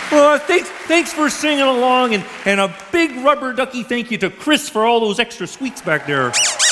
Thanks for singing along, and a big rubber ducky thank you to Chris for all those extra squeaks back there.